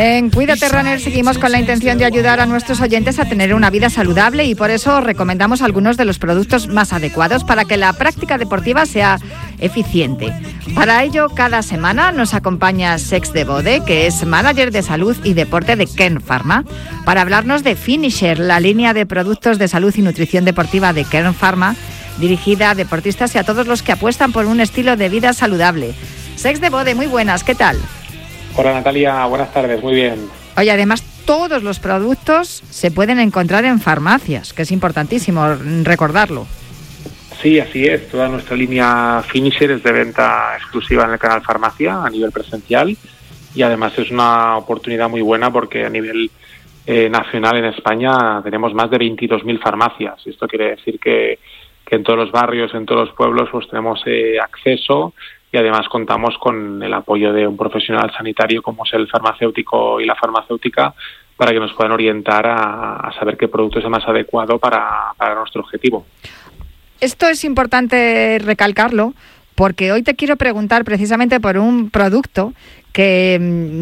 En Cuídate Runner seguimos con la intención de ayudar a nuestros oyentes a tener una vida saludable y por eso recomendamos algunos de los productos más adecuados para que la práctica deportiva sea eficiente. Para ello, cada semana nos acompaña Sex de Bode, que es manager de salud y deporte de Kern Pharma, para hablarnos de Finisher, la línea de productos de salud y nutrición deportiva de Kern Pharma, dirigida a deportistas y a todos los que apuestan por un estilo de vida saludable. Sex de Bode, muy buenas, ¿qué tal? Hola Natalia, buenas tardes, muy bien. Oye, además todos los productos se pueden encontrar en farmacias, que es importantísimo recordarlo. Sí, así es, toda nuestra línea Finisher es de venta exclusiva en el canal Farmacia a nivel presencial y además es una oportunidad muy buena porque a nivel nacional en España tenemos más de 22.000 farmacias. Esto quiere decir que en todos los barrios, en todos los pueblos pues tenemos acceso y además contamos con el apoyo de un profesional sanitario como es el farmacéutico y la farmacéutica para que nos puedan orientar a saber qué producto es el más adecuado para nuestro objetivo. Esto es importante recalcarlo porque hoy te quiero preguntar precisamente por un producto que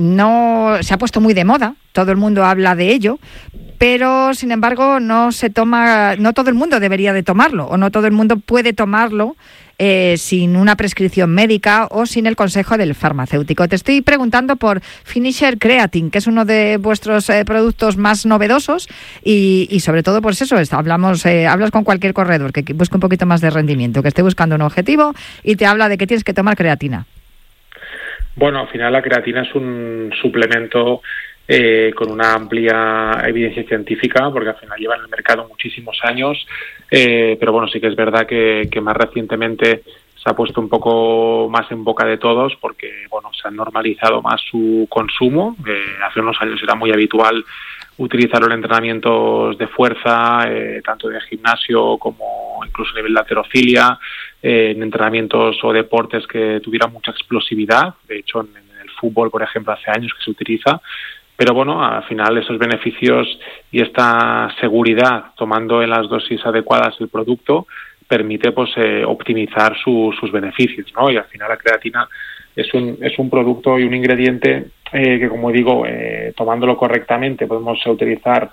no se ha puesto muy de moda, todo el mundo habla de ello, pero sin embargo no todo el mundo debería de tomarlo o no todo el mundo puede tomarlo sin una prescripción médica o sin el consejo del farmacéutico. Te estoy preguntando por Finisher Creatine, que es uno de vuestros productos más novedosos y sobre todo pues eso, hablas con cualquier corredor que busque un poquito más de rendimiento, que esté buscando un objetivo y te habla de que tienes que tomar creatina. Bueno, al final la creatina es un suplemento con una amplia evidencia científica, porque al final lleva en el mercado muchísimos años, pero bueno, sí que es verdad que más recientemente se ha puesto un poco más en boca de todos, porque bueno, se ha normalizado más su consumo. Hace unos años era muy habitual utilizarlo en entrenamientos de fuerza, tanto de gimnasio como incluso a nivel de halterofilia, en entrenamientos o deportes que tuvieran mucha explosividad. De hecho, en el fútbol, por ejemplo, hace años que se utiliza. Pero bueno, al final esos beneficios y esta seguridad, tomando en las dosis adecuadas el producto, permite pues optimizar sus beneficios, ¿no? Y al final la creatina es un producto y un ingrediente que, como digo, tomándolo correctamente podemos utilizarlo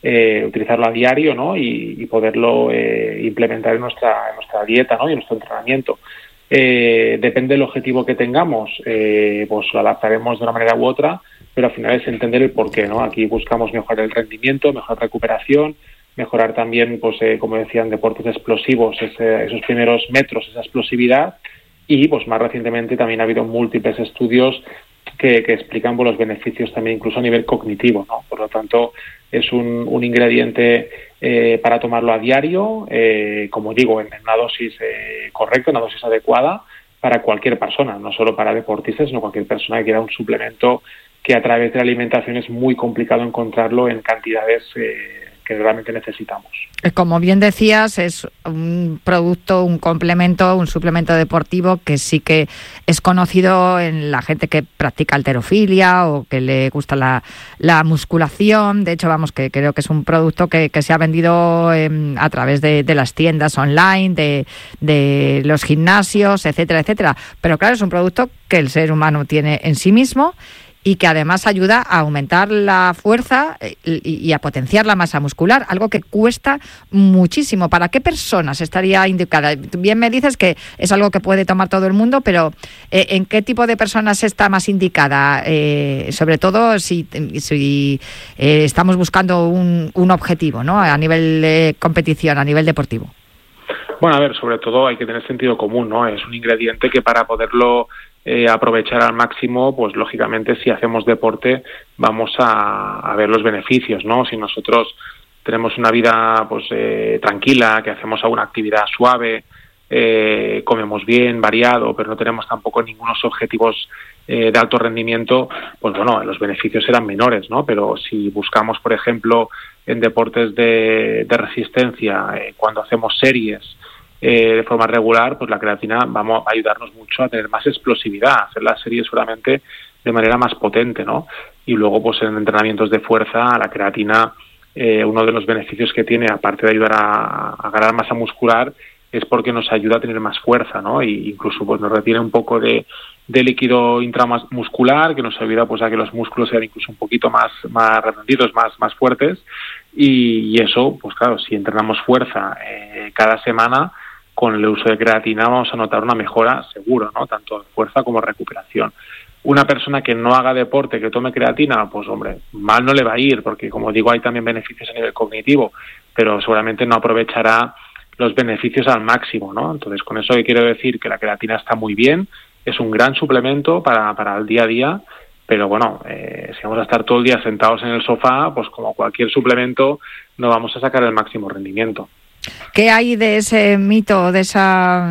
a diario, ¿no? Y poderlo implementar en nuestra dieta, ¿no? Y en nuestro entrenamiento. Depende del objetivo que tengamos, pues lo adaptaremos de una manera u otra, pero al final es entender el porqué, ¿no? Aquí buscamos mejorar el rendimiento, mejorar recuperación, mejorar también, pues como decían, deportes explosivos, esos primeros metros, esa explosividad, y pues más recientemente también ha habido múltiples estudios que explican pues, los beneficios también incluso a nivel cognitivo, ¿no? Por lo tanto, es un ingrediente para tomarlo a diario, como digo, en una dosis correcta, una dosis adecuada para cualquier persona, no solo para deportistas, sino cualquier persona que quiera un suplemento que a través de la alimentación es muy complicado encontrarlo en cantidades que realmente necesitamos. Como bien decías, es un producto, un complemento, un suplemento deportivo que sí que es conocido en la gente que practica halterofilia o que le gusta la musculación. De hecho, que creo que es un producto que se ha vendido a través de las tiendas online, de los gimnasios, etcétera, etcétera. Pero claro, es un producto que el ser humano tiene en sí mismo y que además ayuda a aumentar la fuerza y a potenciar la masa muscular, algo que cuesta muchísimo. ¿Para qué personas estaría indicada? Bien me dices que es algo que puede tomar todo el mundo, pero ¿en qué tipo de personas está más indicada? Sobre todo si estamos buscando un objetivo, ¿no? A nivel competición, a nivel deportivo. Bueno, a ver, sobre todo hay que tener sentido común, ¿no? Es un ingrediente que para poderlo aprovechar al máximo, pues lógicamente si hacemos deporte vamos a ver los beneficios, ¿no? Si nosotros tenemos una vida pues tranquila, que hacemos alguna actividad suave, comemos bien, variado, pero no tenemos tampoco ningunos objetivos de alto rendimiento, pues bueno, los beneficios serán menores, ¿no? Pero si buscamos, por ejemplo, en deportes de resistencia, cuando hacemos series de forma regular, pues la creatina va a ayudarnos mucho a tener más explosividad, a hacer las series solamente de manera más potente, ¿no? Y luego, pues en entrenamientos de fuerza, la creatina, uno de los beneficios que tiene, aparte de ayudar a ganar masa muscular, es porque nos ayuda a tener más fuerza, ¿no? Y incluso pues nos retiene un poco de de líquido intramuscular que nos ayuda pues a que los músculos sean incluso un poquito más redonditos, más fuertes, y eso, pues claro, si entrenamos fuerza cada semana, con el uso de creatina vamos a notar una mejora seguro, ¿no? Tanto de fuerza como de recuperación. Una persona que no haga deporte, que tome creatina, pues hombre, mal no le va a ir, porque como digo, hay también beneficios a nivel cognitivo, pero seguramente no aprovechará los beneficios al máximo, ¿no? Entonces, con eso quiero decir que la creatina está muy bien, es un gran suplemento para el día a día, pero bueno, si vamos a estar todo el día sentados en el sofá, pues como cualquier suplemento, no vamos a sacar el máximo rendimiento. ¿Qué hay de ese mito, de esa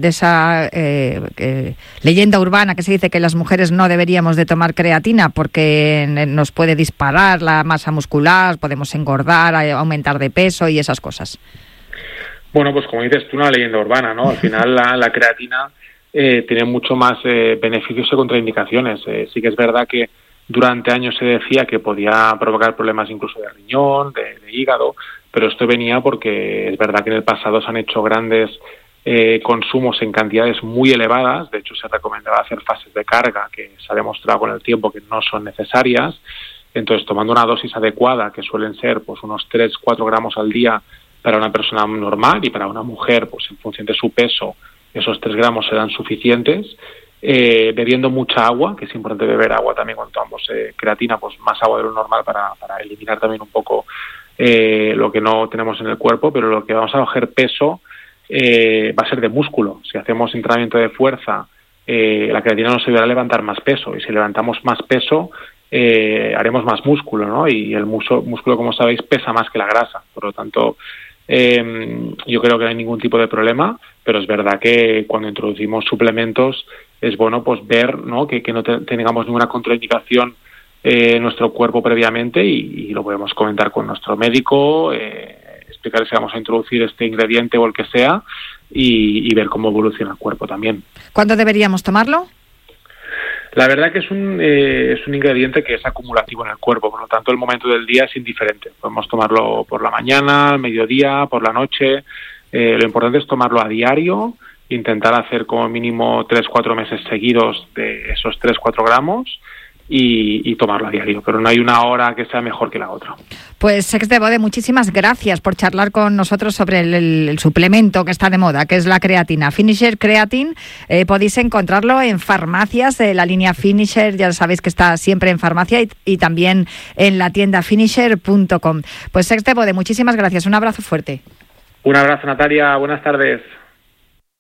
leyenda urbana que se dice que las mujeres no deberíamos de tomar creatina porque nos puede disparar la masa muscular, podemos engordar, aumentar de peso y esas cosas? Bueno, pues como dices tú, una leyenda urbana, ¿no? Al final la creatina tiene mucho más beneficios que contraindicaciones. Sí que es verdad que durante años se decía que podía provocar problemas incluso de riñón, de hígado, pero esto venía porque es verdad que en el pasado se han hecho grandes consumos en cantidades muy elevadas. De hecho, se recomendaba hacer fases de carga que se ha demostrado con el tiempo que no son necesarias. Entonces, tomando una dosis adecuada, que suelen ser pues unos 3-4 gramos al día para una persona normal, y para una mujer, pues en función de su peso, esos 3 gramos serán suficientes. Bebiendo mucha agua, que es importante beber agua también cuando tomamos creatina, pues más agua de lo normal para eliminar también un poco lo que no tenemos en el cuerpo, pero lo que vamos a coger peso va a ser de músculo. Si hacemos entrenamiento de fuerza, la creatina nos ayudará a levantar más peso, y si levantamos más peso, haremos más músculo, ¿no? Y el músculo, como sabéis, pesa más que la grasa, por lo tanto yo creo que no hay ningún tipo de problema, pero es verdad que cuando introducimos suplementos es bueno pues ver, ¿no? que no tengamos ninguna contraindicación en nuestro cuerpo previamente, y lo podemos comentar con nuestro médico, explicar si vamos a introducir este ingrediente o el que sea, y ver cómo evoluciona el cuerpo también. ¿Cuándo deberíamos tomarlo? La verdad que es un ingrediente que es acumulativo en el cuerpo, por lo tanto el momento del día es indiferente. Podemos tomarlo por la mañana, al mediodía, por la noche. Lo importante es tomarlo a diario, intentar hacer como mínimo 3-4 meses seguidos de esos 3-4 gramos y tomarlo a diario, pero no hay una hora que sea mejor que la otra. Pues Sex de Bode, muchísimas gracias por charlar con nosotros sobre el suplemento que está de moda, que es la creatina. Finisher Creatine, podéis encontrarlo en farmacias de la línea Finisher, ya sabéis que está siempre en farmacia, y también en la tienda finisher.com. Pues Sex de Bode, muchísimas gracias, un abrazo fuerte. Un abrazo, Natalia, buenas tardes.